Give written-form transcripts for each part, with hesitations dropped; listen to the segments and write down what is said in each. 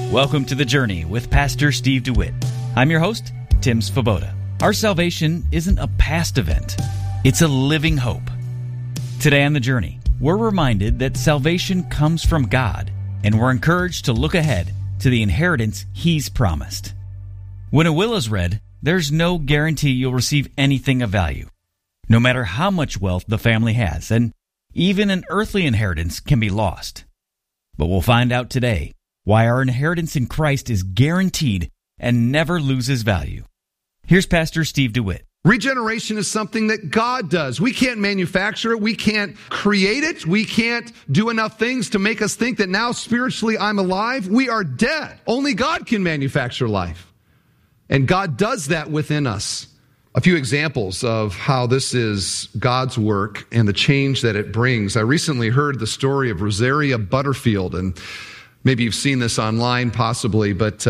Welcome to The Journey with Pastor Steve DeWitt. I'm your host, Tim Svoboda. Our salvation isn't a past event. It's a living hope. Today on The Journey, we're reminded that salvation comes from God, and we're encouraged to look ahead to the inheritance He's promised. When a will is read, there's no guarantee you'll receive anything of value, no matter how much wealth the family has, and even an earthly inheritance can be lost. But we'll find out today why our inheritance in Christ is guaranteed and never loses value. Here's Pastor Steve DeWitt. Regeneration is something that God does. We can't manufacture it. We can't create it. We can't do enough things to make us think that now spiritually I'm alive. We are dead. Only God can manufacture life. And God does that within us. A few examples of how this is God's work and the change that it brings. I recently heard the story of Rosaria Butterfield, and maybe you've seen this online possibly, but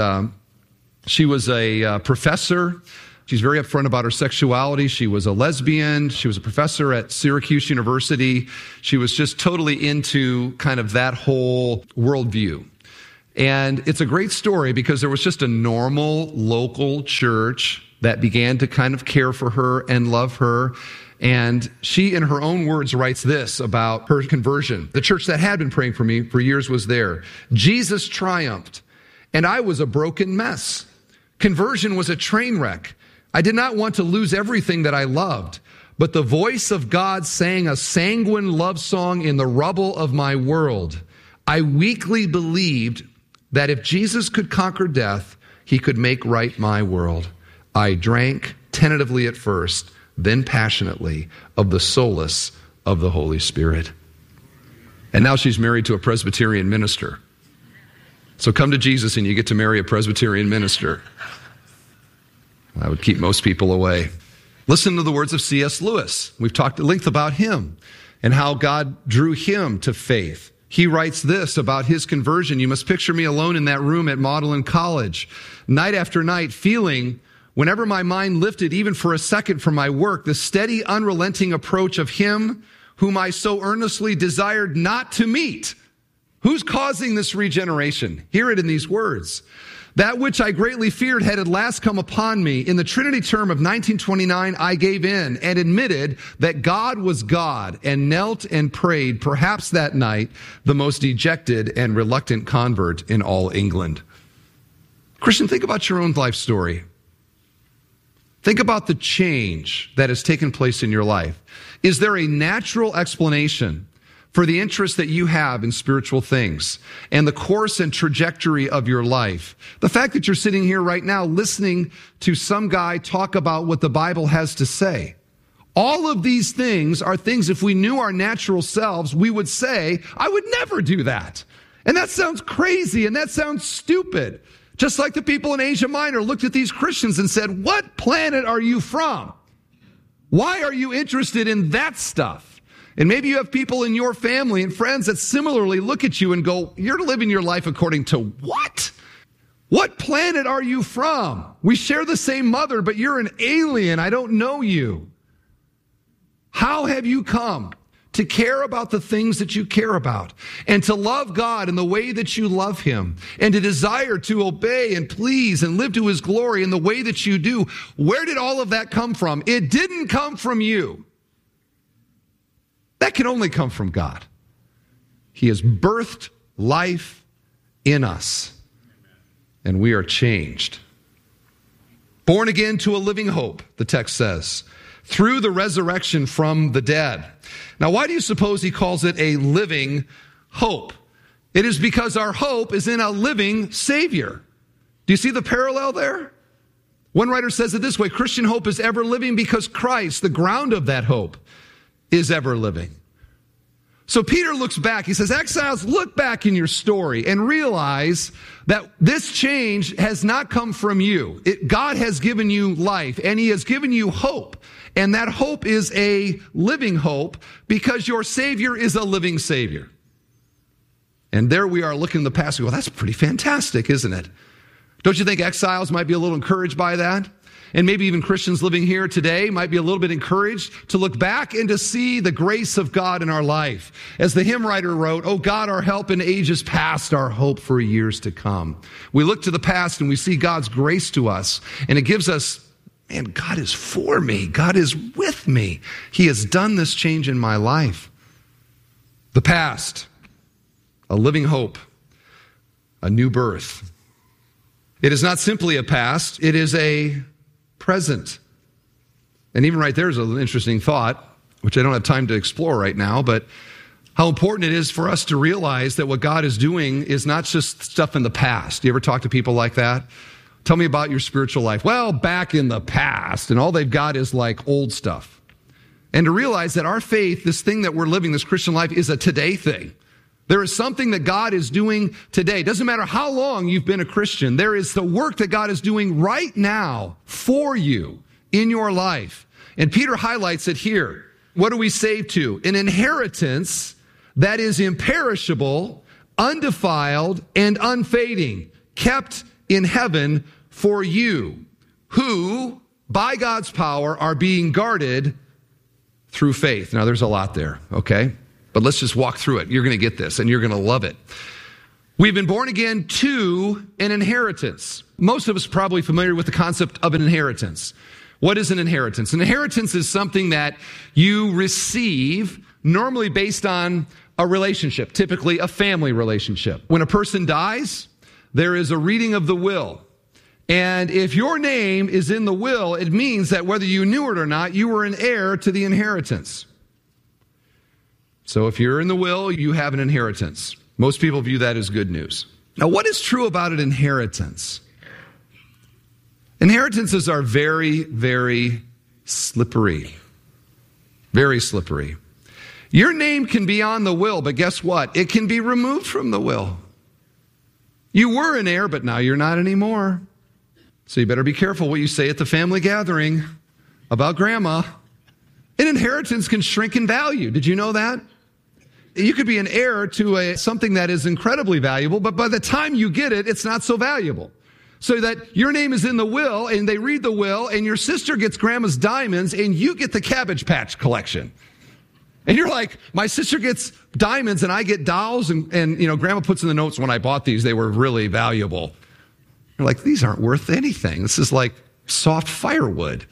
she was a professor. She's very upfront about her sexuality. She was a lesbian. She was a professor at Syracuse University. She was just totally into kind of that whole worldview. And it's a great story because there was just a normal local church that began to kind of care for her and love her. And she, in her own words, writes this about her conversion. The church that had been praying for me for years was there. Jesus triumphed, and I was a broken mess. Conversion was a train wreck. I did not want to lose everything that I loved, but the voice of God sang a sanguine love song in the rubble of my world. I weakly believed that if Jesus could conquer death, he could make right my world. I drank tentatively at first, then passionately, of the solace of the Holy Spirit. And now she's married to a Presbyterian minister. So come to Jesus and you get to marry a Presbyterian minister. I would keep most people away. Listen to the words of C.S. Lewis. We've talked at length about him and how God drew him to faith. He writes this about his conversion. You must picture me alone in that room at Magdalen College, night after night, feeling, whenever my mind lifted even for a second from my work, the steady, unrelenting approach of him whom I so earnestly desired not to meet. Who's causing this regeneration? Hear it in these words. That which I greatly feared had at last come upon me. In the Trinity term of 1929, I gave in and admitted that God was God and knelt and prayed, perhaps that night, the most dejected and reluctant convert in all England. Christian, think about your own life story. Think about the change that has taken place in your life. Is there a natural explanation for the interest that you have in spiritual things and the course and trajectory of your life? The fact that you're sitting here right now listening to some guy talk about what the Bible has to say. All of these things are things, if we knew our natural selves, we would say, I would never do that. And that sounds crazy and that sounds stupid. Just like the people in Asia Minor looked at these Christians and said, what planet are you from? Why are you interested in that stuff? And maybe you have people in your family and friends that similarly look at you and go, you're living your life according to what? What planet are you from? We share the same mother, but you're an alien. I don't know you. How have you come to care about the things that you care about and to love God in the way that you love him and to desire to obey and please and live to his glory in the way that you do? Where did all of that come from? It didn't come from you. That can only come from God. He has birthed life in us, and we are changed. Born again to a living hope, the text says, through the resurrection from the dead. Now, why do you suppose he calls it a living hope? It is because our hope is in a living Savior. Do you see the parallel there? One writer says it this way: Christian hope is ever living because Christ, the ground of that hope, is ever living. So Peter looks back. He says, exiles, look back in your story and realize that this change has not come from you. God has given you life and he has given you hope. And that hope is a living hope because your Savior is a living Savior. And there we are looking in the past and go, well, that's pretty fantastic, isn't it? Don't you think exiles might be a little encouraged by that? and maybe even Christians living here today might be a little bit encouraged to look back and to see the grace of God in our life. As the hymn writer wrote, "O God, our help in ages past, our hope for years to come." We look to the past and we see God's grace to us, and it gives us, man, God is for me. God is with me. He has done this change in my life. The past, a living hope, a new birth. It is not simply a past, it is a present. And even right there is an interesting thought, which I don't have time to explore right now, but how important it is for us to realize that what God is doing is not just stuff in the past. You ever talk to people like that? Tell me about your spiritual life. Well, back in the past, and all they've got is like old stuff. And to realize that our faith, this thing that we're living, this Christian life, is a today thing. There is something that God is doing today. Doesn't matter how long you've been a Christian. There is the work that God is doing right now for you in your life. And Peter highlights it here. What are we saved to? An inheritance that is imperishable, undefiled, and unfading, kept in heaven for you, who, by God's power, are being guarded through faith. Now, there's a lot there, okay? But let's just walk through it. You're going to get this, and you're going to love it. We've been born again to an inheritance. Most of us are probably familiar with the concept of an inheritance. What is an inheritance? An inheritance is something that you receive, normally based on a relationship, typically a family relationship. When a person dies, there is a reading of the will. And if your name is in the will, it means that whether you knew it or not, you were an heir to the inheritance. So if you're in the will, you have an inheritance. Most people view that as good news. Now, what is true about an inheritance? Inheritances are very, very slippery. Very slippery. Your name can be on the will, but guess what? It can be removed from the will. You were an heir, but now you're not anymore. So you better be careful what you say at the family gathering about grandma. An inheritance can shrink in value. Did you know that? You could be an heir to something that is incredibly valuable, but by the time you get it, it's not so valuable. So that your name is in the will, and they read the will, and your sister gets grandma's diamonds, and you get the Cabbage Patch collection. And you're like, my sister gets diamonds, and I get dolls, and grandma puts in the notes, when I bought these, they were really valuable. You're like, these aren't worth anything. This is like soft firewood.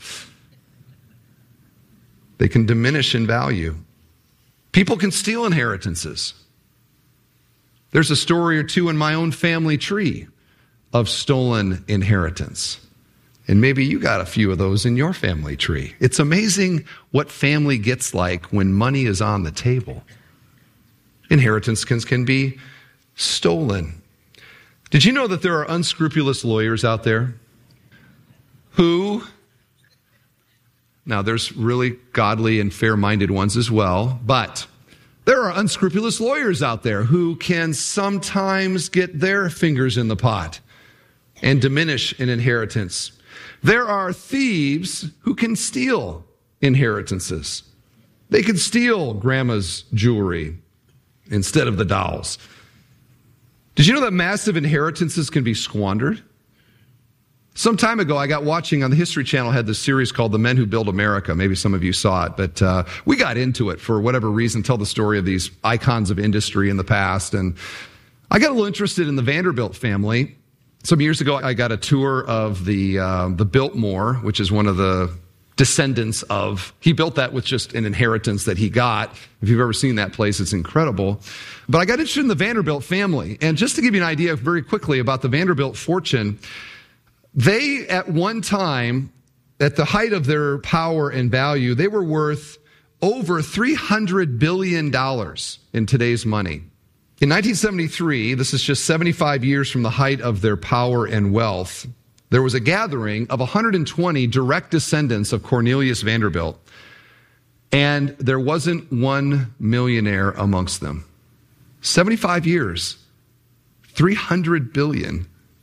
They can diminish in value. People can steal inheritances. There's a story or two in my own family tree of stolen inheritance. And maybe you got a few of those in your family tree. It's amazing what family gets like when money is on the table. Inheritance can be stolen. Did you know that there are unscrupulous lawyers out there who... Now, there's really godly and fair-minded ones as well, but there are unscrupulous lawyers out there who can sometimes get their fingers in the pot and diminish an inheritance. There are thieves who can steal inheritances. They can steal grandma's jewelry instead of the dolls. Did you know that massive inheritances can be squandered? Some time ago, I got watching on the History Channel, had this series called The Men Who Built America. Maybe some of you saw it, but we got into it for whatever reason, tell the story of these icons of industry in the past. And I got a little interested in the Vanderbilt family. Some years ago, I got a tour of the Biltmore, which is one of the descendants of, he built that with just an inheritance that he got. If you've ever seen that place, it's incredible. But I got interested in the Vanderbilt family. And just to give you an idea very quickly about the Vanderbilt fortune, they, at one time, at the height of their power and value, they were worth over $300 billion in today's money. In 1973, this is just 75 years from the height of their power and wealth, there was a gathering of 120 direct descendants of Cornelius Vanderbilt, and there wasn't one millionaire amongst them. 75 years, $300 billion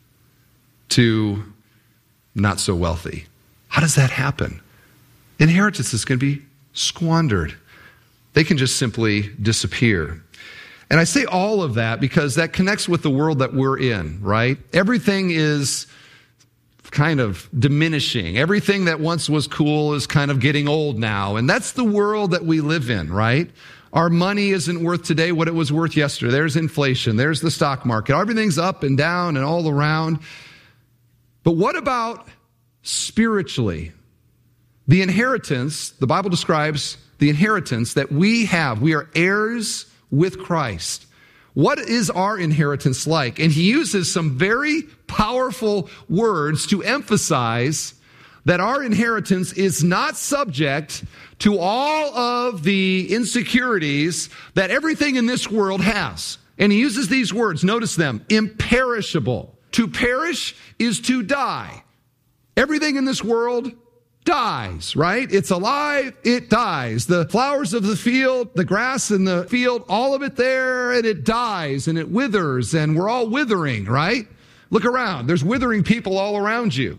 to not so wealthy. How does that happen? Inheritances can be squandered. They can just simply disappear. And I say all of that because that connects with the world that we're in, right? Everything is kind of diminishing. Everything that once was cool is kind of getting old now. And that's the world that we live in, right? Our money isn't worth today what it was worth yesterday. There's inflation. There's the stock market. Everything's up and down and all around. But what about spiritually? The inheritance, the Bible describes the inheritance that we have. We are heirs with Christ. What is our inheritance like? And he uses some very powerful words to emphasize that our inheritance is not subject to all of the insecurities that everything in this world has. And he uses these words, notice them, imperishable. To perish is to die. Everything in this world dies, right? It's alive, it dies. The flowers of the field, the grass in the field, all of it there, and it dies and it withers, and we're all withering, right? Look around. There's withering people all around you.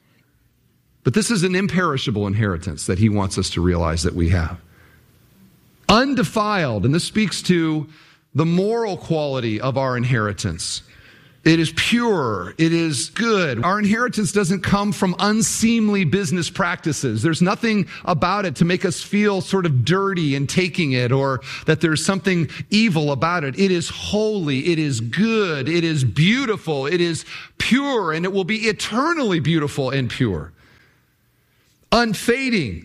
But this is an imperishable inheritance that he wants us to realize that we have. Undefiled, and this speaks to the moral quality of our inheritance. It is pure. It is good. Our inheritance doesn't come from unseemly business practices. There's nothing about it to make us feel sort of dirty in taking it, or that there's something evil about it. It is holy. It is good. It is beautiful. It is pure, and it will be eternally beautiful and pure. Unfading.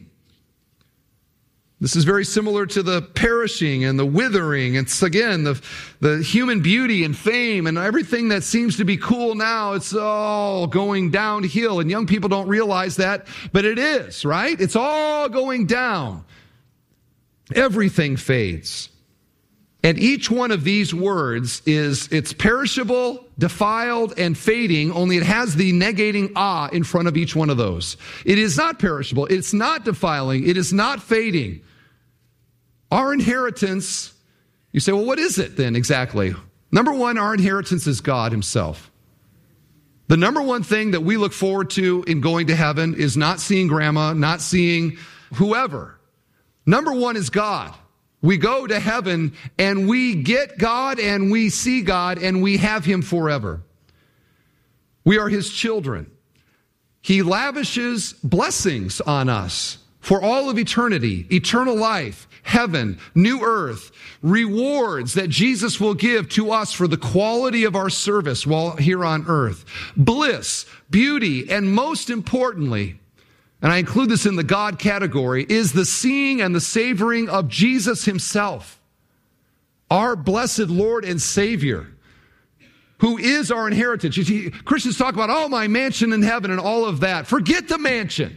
This is very similar to the perishing and the withering. It's, again, the human beauty and fame and everything that seems to be cool now. It's all going downhill, and young people don't realize that, but it is, right? It's all going down. Everything fades. And each one of these words it's perishable, defiled, and fading, only it has the negating in front of each one of those. It is not perishable. It's not defiling. It is not fading. Our inheritance, you say, well, what is it then exactly? Number one, our inheritance is God himself. The number one thing that we look forward to in going to heaven is not seeing grandma, not seeing whoever. Number one is God. We go to heaven and we get God and we see God and we have him forever. We are his children. He lavishes blessings on us for all of eternity, eternal life, heaven, new earth, rewards that Jesus will give to us for the quality of our service while here on earth, bliss, beauty, and most importantly, and I include this in the God category, is the seeing and the savoring of Jesus himself, our blessed Lord and Savior, who is our inheritance. You see, Christians talk about, oh, my mansion in heaven and all of that. Forget the mansion.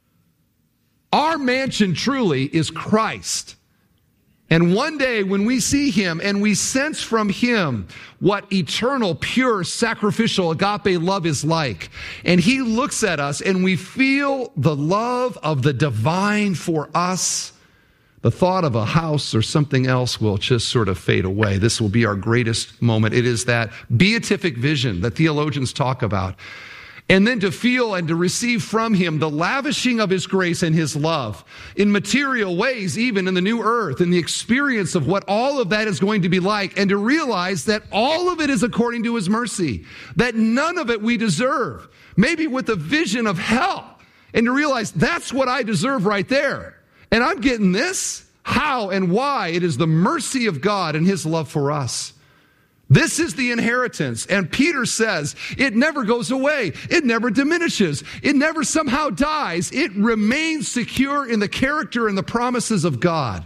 Our mansion truly is Christ. And one day when we see him and we sense from him what eternal, pure, sacrificial agape love is like, and he looks at us and we feel the love of the divine for us, the thought of a house or something else will just sort of fade away. This will be our greatest moment. It is that beatific vision that theologians talk about. And then to feel and to receive from him the lavishing of his grace and his love in material ways, even in the new earth, and the experience of what all of that is going to be like, and to realize that all of it is according to his mercy, that none of it we deserve, maybe with a vision of hell, and to realize that's what I deserve right there. And I'm getting this? How and why? It is the mercy of God and his love for us. This is the inheritance. And Peter says it never goes away. It never diminishes. It never somehow dies. It remains secure in the character and the promises of God.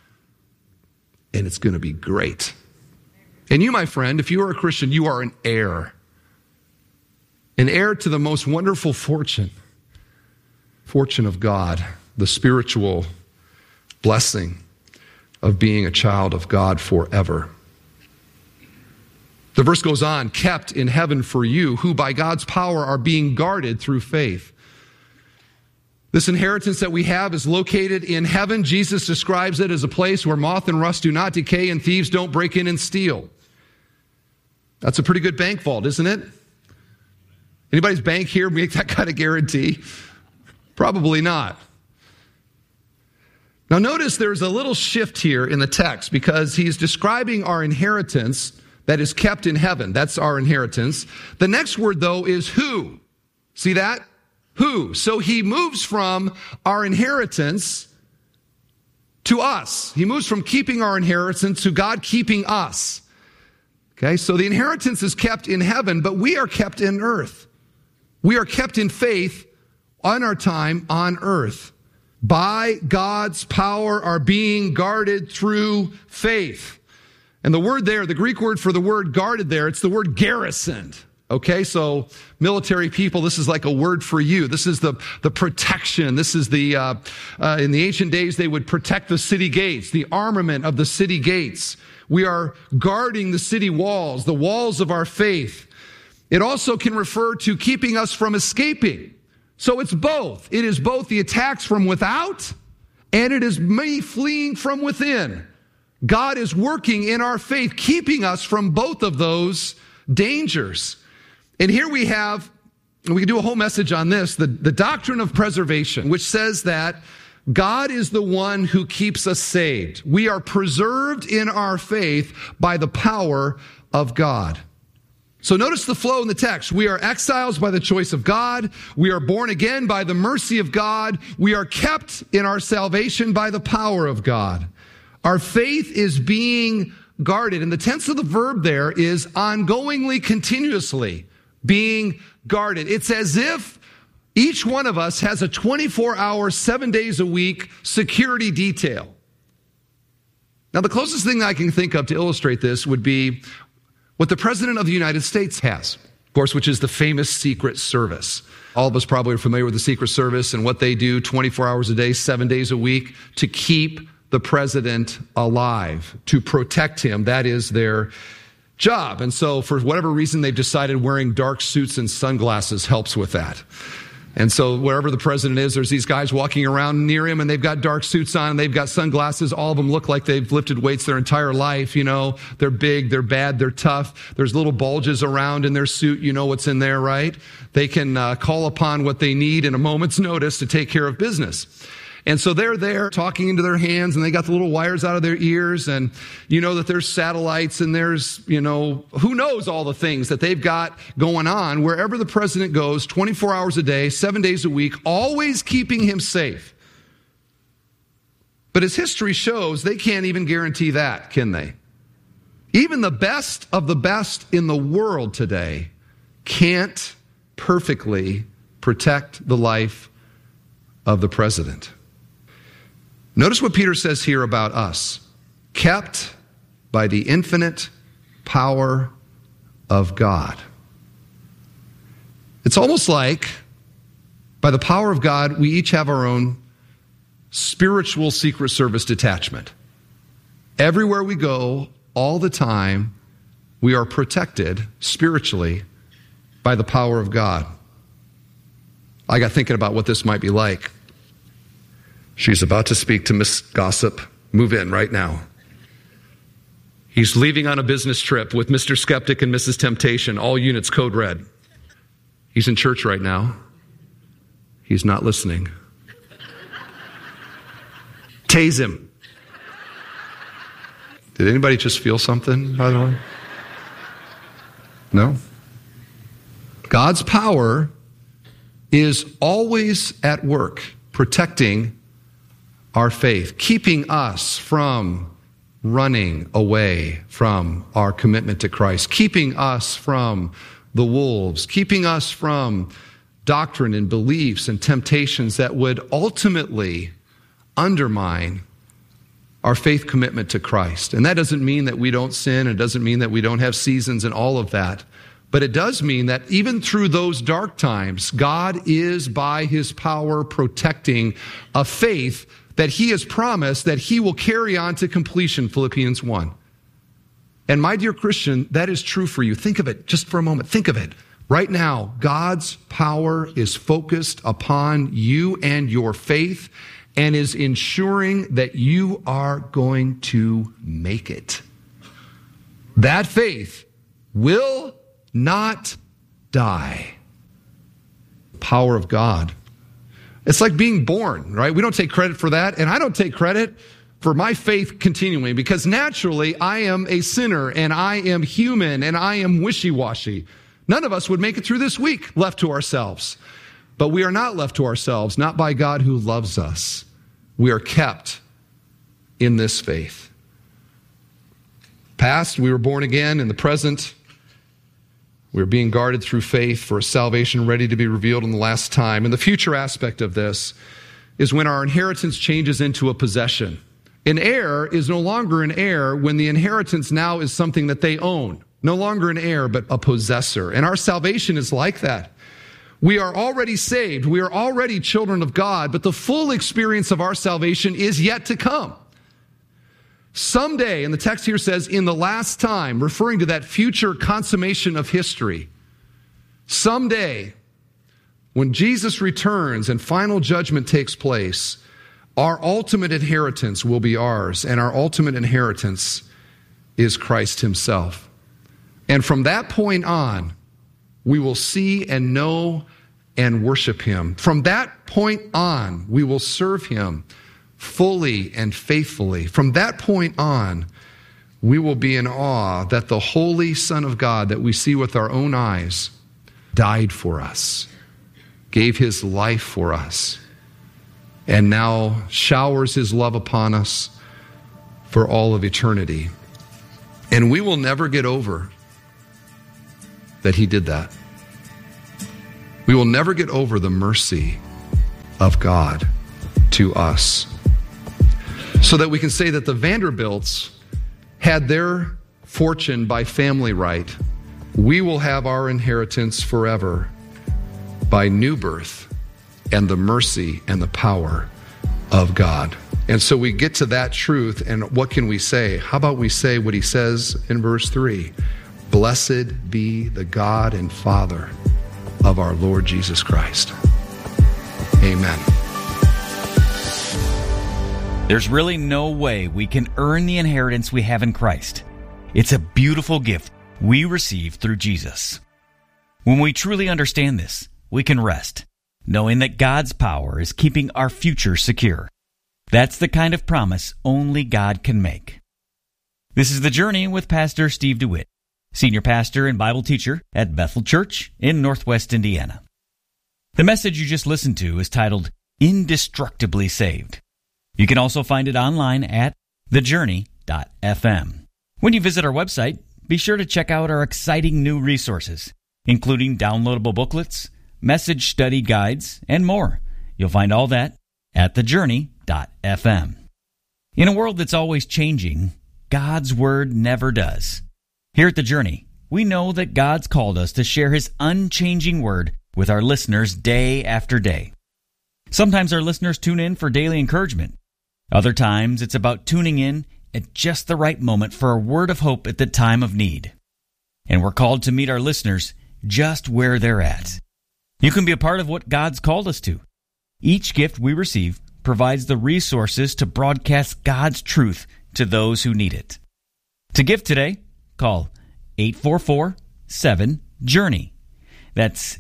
And it's going to be great. And you, my friend, if you are a Christian, you are an heir. An heir to the most wonderful fortune of God, the spiritual blessing of being a child of God forever. The verse goes on, kept in heaven for you, who by God's power are being guarded through faith. This inheritance that we have is located in heaven. Jesus describes it as a place where moth and rust do not decay and thieves don't break in and steal. That's a pretty good bank vault, isn't it? Anybody's bank here make that kind of guarantee? Probably not. Now notice there's a little shift here in the text because he's describing our inheritance that is kept in heaven. That's our inheritance. The next word, though, is who. See that? Who? So he moves from our inheritance to us. He moves from keeping our inheritance to God keeping us. Okay, so the inheritance is kept in heaven, but we are kept in earth. We are kept in faith on our time on earth. By God's power are being guarded through faith. And the word there, the Greek word for the word guarded there, it's the word garrisoned. Okay, so military people, this is like a word for you. This is the protection. This is the, in the ancient days, they would protect the city gates, the armament of the city gates. We are guarding the city walls, the walls of our faith. It also can refer to keeping us from escaping. So it's both. It is both the attacks from without, and it is me fleeing from within. God is working in our faith, keeping us from both of those dangers. And here we have, and we can do a whole message on this, the doctrine of preservation, which says that God is the one who keeps us saved. We are preserved in our faith by the power of God. So notice the flow in the text. We are exiles by the choice of God. We are born again by the mercy of God. We are kept in our salvation by the power of God. Our faith is being guarded. And the tense of the verb there is ongoingly, continuously being guarded. It's as if each one of us has a 24-hour, 7 days a week security detail. Now, the closest thing I can think of to illustrate this would be what the President of the United States has, of course, which is the famous Secret Service. All of us probably are familiar with the Secret Service and what they do 24 hours a day, 7 days a week to keep the president alive, to protect him. That is their job. And so for whatever reason, they've decided wearing dark suits and sunglasses helps with that. And so wherever the president is, there's these guys walking around near him, and they've got dark suits on, and they've got sunglasses. All of them look like they've lifted weights their entire life. You know, they're big, they're bad, they're tough. There's little bulges around in their suit. You know what's in there, right? They can call upon what they need in a moment's notice to take care of business. And so they're there talking into their hands, and they got the little wires out of their ears, and you know that there's satellites, and there's, you know, who knows all the things that they've got going on wherever the president goes, 24 hours a day, 7 days a week, always keeping him safe. But as history shows, they can't even guarantee that, can they? Even the best of the best in the world today can't perfectly protect the life of the president. Notice what Peter says here about us. Kept by the infinite power of God. It's almost like by the power of God, we each have our own spiritual Secret Service detachment. Everywhere we go, all the time, we are protected spiritually by the power of God. I got thinking about what this might be like. She's about to speak to Miss Gossip. Move in right now. He's leaving on a business trip with Mr. Skeptic and Mrs. Temptation, all units code red. He's in church right now. He's not listening. Tase him. Did anybody just feel something, by the way? No? God's power is always at work, protecting our faith, keeping us from running away from our commitment to Christ, keeping us from the wolves, keeping us from doctrine and beliefs and temptations that would ultimately undermine our faith commitment to Christ. And that doesn't mean that we don't sin. It doesn't mean that we don't have seasons and all of that. But it does mean that even through those dark times, God is by his power protecting a faith that he has promised that he will carry on to completion, Philippians 1. And my dear Christian, that is true for you. Think of it just for a moment. Think of it. Right now, God's power is focused upon you and your faith and is ensuring that you are going to make it. That faith will not die. Power of God. It's like being born, right? We don't take credit for that, and I don't take credit for my faith continuing, because naturally I am a sinner, and I am human, and I am wishy-washy. None of us would make it through this week left to ourselves. But we are not left to ourselves, not by God who loves us. We are kept in this faith. Past, we were born again. In the present, we are being guarded through faith for a salvation ready to be revealed in the last time. And the future aspect of this is when our inheritance changes into a possession. An heir is no longer an heir when the inheritance now is something that they own. No longer an heir, but a possessor. And our salvation is like that. We are already saved. We are already children of God, but the full experience of our salvation is yet to come. Someday, and the text here says, in the last time, referring to that future consummation of history, someday, when Jesus returns and final judgment takes place, our ultimate inheritance will be ours, and our ultimate inheritance is Christ himself. And from that point on, we will see and know and worship him. From that point on, we will serve him fully and faithfully. From that point on, we will be in awe that the Holy Son of God that we see with our own eyes died for us, gave his life for us, and now showers his love upon us for all of eternity. And we will never get over that he did that. We will never get over the mercy of God to us. So that we can say that the Vanderbilts had their fortune by family right. We will have our inheritance forever by new birth and the mercy and the power of God. And so we get to that truth, and what can we say? How about we say what he says in verse 3? Blessed be the God and Father of our Lord Jesus Christ. Amen. There's really no way we can earn the inheritance we have in Christ. It's a beautiful gift we receive through Jesus. When we truly understand this, we can rest, knowing that God's power is keeping our future secure. That's the kind of promise only God can make. This is The Journey with Pastor Steve DeWitt, Senior Pastor and Bible Teacher at Bethel Church in Northwest Indiana. The message you just listened to is titled, Indestructibly Saved. You can also find it online at thejourney.fm. When you visit our website, be sure to check out our exciting new resources, including downloadable booklets, message study guides, and more. You'll find all that at thejourney.fm. In a world that's always changing, God's Word never does. Here at The Journey, we know that God's called us to share His unchanging Word with our listeners day after day. Sometimes our listeners tune in for daily encouragement. Other times, it's about tuning in at just the right moment for a word of hope at the time of need. And we're called to meet our listeners just where they're at. You can be a part of what God's called us to. Each gift we receive provides the resources to broadcast God's truth to those who need it. To give today, call 844-7-JOURNEY. That's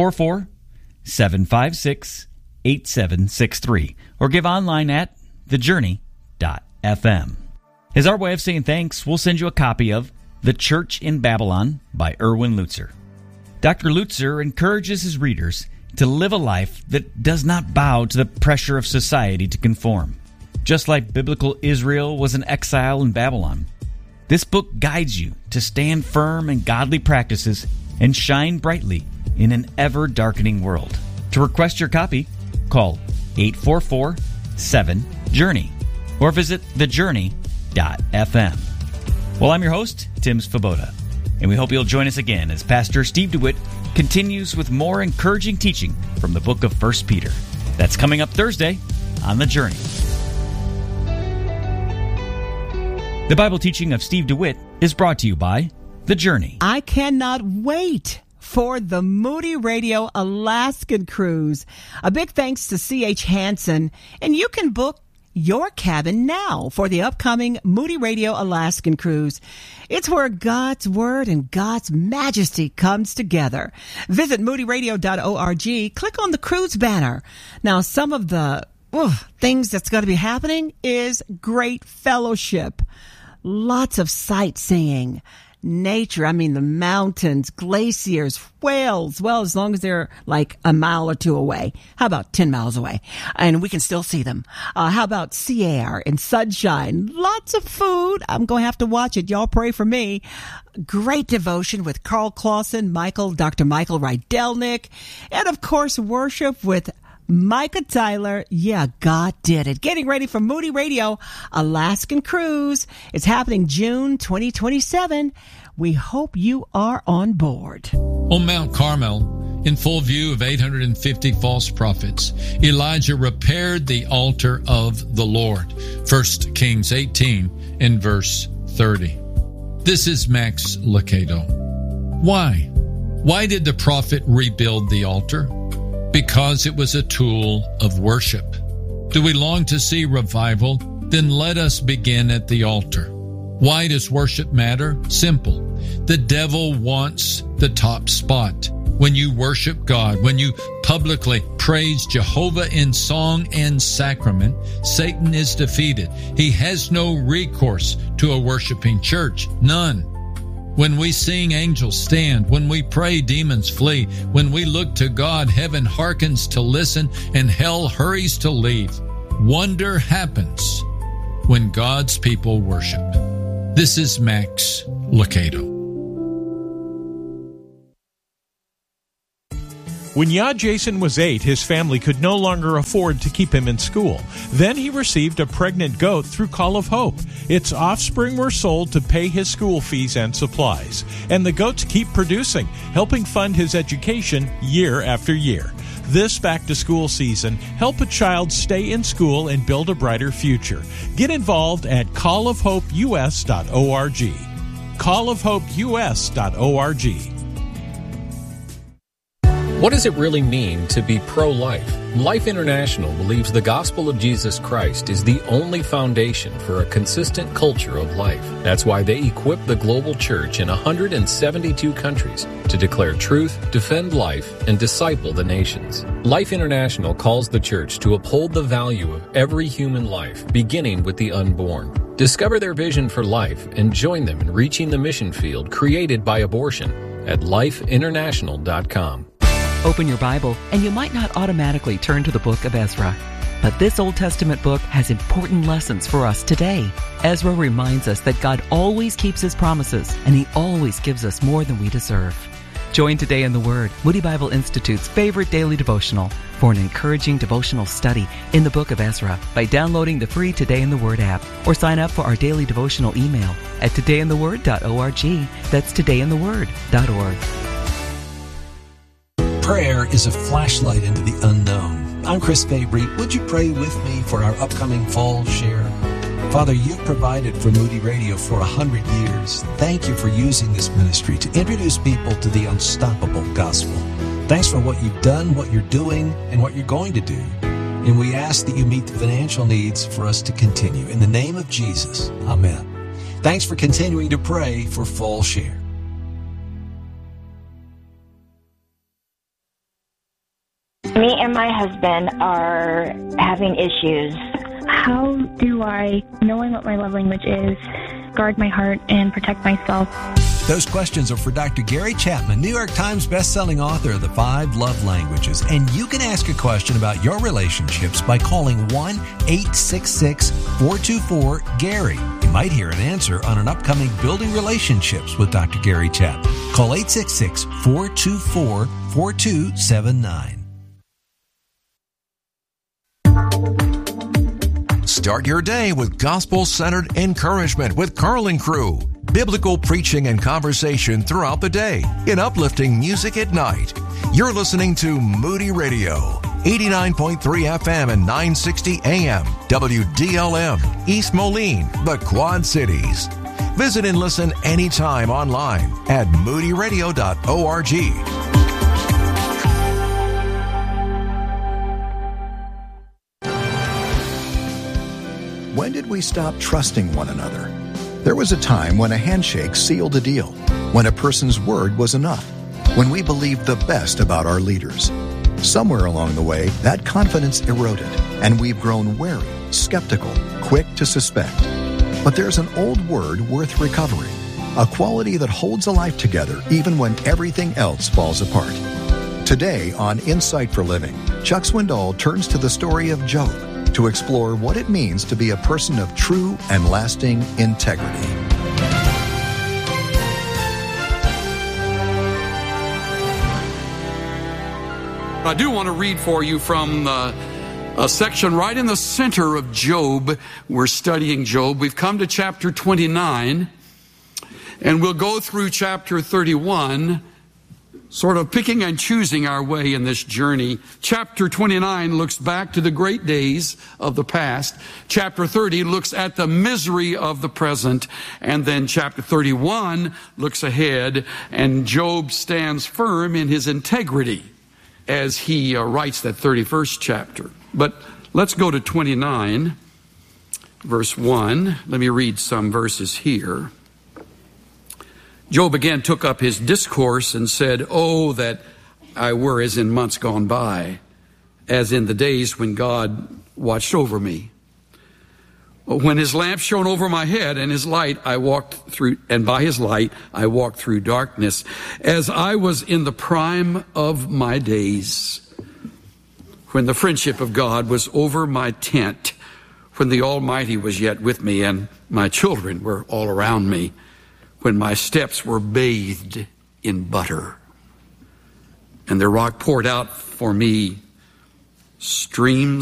844-756-8763. Or give online at thejourney.fm. As our way of saying thanks, we'll send you a copy of The Church in Babylon by Erwin Lutzer. Dr. Lutzer encourages his readers to live a life that does not bow to the pressure of society to conform. Just like biblical Israel was in exile in Babylon, this book guides you to stand firm in godly practices and shine brightly in an ever-darkening world. To request your copy, call 844-7-JOURNEY or visit thejourney.fm. Well, I'm your host, Tim Svoboda, and we hope you'll join us again as Pastor Steve DeWitt continues with more encouraging teaching from the book of 1 Peter. That's coming up Thursday on The Journey. The Bible teaching of Steve DeWitt is brought to you by The Journey. I cannot wait for the Moody Radio Alaskan Cruise. A big thanks to C.H. Hansen, and you can book your cabin now for the upcoming Moody Radio Alaskan Cruise. It's where God's Word and God's majesty comes together. Visit moodyradio.org. Click on the cruise banner. Now, some of the things that's going to be happening is great fellowship, lots of sightseeing, nature. I mean, the mountains, glaciers, whales. Well, as long as they're like a mile or two away. How about 10 miles away? And we can still see them. How about sea air and sunshine? Lots of food. I'm going to have to watch it. Y'all pray for me. Great devotion with Carl Clausen, Dr. Michael Rydelnik, and of course, worship with Micah Tyler. Yeah, God did it. Getting ready for Moody Radio Alaskan Cruise. It's happening June 2027. We hope you are on board. On Mount Carmel, in full view of 850 false prophets, Elijah repaired the altar of the Lord. 1 Kings 18 and verse 30. This is Max Lucado. Why? Why did the prophet rebuild the altar? Because it was a tool of worship. Do we long to see revival? Then let us begin at the altar. Why does worship matter? Simple. The devil wants the top spot. When you worship God, when you publicly praise Jehovah in song and sacrament, Satan is defeated. He has no recourse to a worshiping church. None. When we sing, angels stand. When we pray, demons flee. When we look to God, heaven hearkens to listen and hell hurries to leave. Wonder happens when God's people worship. This is Max Lucado. When Jason was 8, his family could no longer afford to keep him in school. Then he received a pregnant goat through Call of Hope. Its offspring were sold to pay his school fees and supplies. And the goats keep producing, helping fund his education year after year. This back-to-school season, help a child stay in school and build a brighter future. Get involved at callofhopeus.org. callofhopeus.org. What does it really mean to be pro-life? Life International believes the gospel of Jesus Christ is the only foundation for a consistent culture of life. That's why they equip the global church in 172 countries to declare truth, defend life, and disciple the nations. Life International calls the church to uphold the value of every human life, beginning with the unborn. Discover their vision for life and join them in reaching the mission field created by abortion at lifeinternational.com. Open your Bible, and you might not automatically turn to the book of Ezra. But this Old Testament book has important lessons for us today. Ezra reminds us that God always keeps His promises, and He always gives us more than we deserve. Join Today in the Word, Moody Bible Institute's favorite daily devotional, for an encouraging devotional study in the book of Ezra by downloading the free Today in the Word app, or sign up for our daily devotional email at todayintheword.org. That's todayintheword.org. Prayer is a flashlight into the unknown. I'm Chris Fabry. Would you pray with me for our upcoming fall share? Father, you've provided for Moody Radio for 100 years. Thank you for using this ministry to introduce people to the unstoppable gospel. Thanks for what you've done, what you're doing, and what you're going to do. And we ask that you meet the financial needs for us to continue. In the name of Jesus, amen. Thanks for continuing to pray for fall share. Me and my husband are having issues. How do I, knowing what my love language is, guard my heart and protect myself? Those questions are for Dr. Gary Chapman, New York Times bestselling author of The 5 Love Languages. And you can ask a question about your relationships by calling 1-866-424-GARY. You might hear an answer on an upcoming Building Relationships with Dr. Gary Chapman. Call 866-424-4279. Start your day with gospel-centered encouragement with Carl and Crew. Biblical preaching and conversation throughout the day in uplifting music at night. You're listening to Moody Radio, 89.3 FM and 960 AM, WDLM, East Moline, the Quad Cities. Visit and listen anytime online at moodyradio.org. When did we stop trusting one another? There was a time when a handshake sealed the deal, when a person's word was enough, when we believed the best about our leaders. Somewhere along the way, that confidence eroded, and we've grown wary, skeptical, quick to suspect. But there's an old word worth recovering: a quality that holds a life together even when everything else falls apart. Today on Insight for Living, Chuck Swindoll turns to the story of Job to explore what it means to be a person of true and lasting integrity. I do want to read for you from a section right in the center of Job. We're studying Job. We've come to chapter 29, and we'll go through chapter 31, sort of picking and choosing our way in this journey. Chapter 29 looks back to the great days of the past. Chapter 30 looks at the misery of the present. And then chapter 31 looks ahead, and Job stands firm in his integrity as he writes that 31st chapter. But let's go to 29, verse 1. Let me read some verses here. Job again took up his discourse and said, "Oh, that I were as in months gone by, as in the days when God watched over me. When his lamp shone over my head, and his light I walked through, and by his light I walked through darkness, as I was in the prime of my days, when the friendship of God was over my tent, when the Almighty was yet with me, and my children were all around me, when my steps were bathed in butter, and the rock poured out for me streams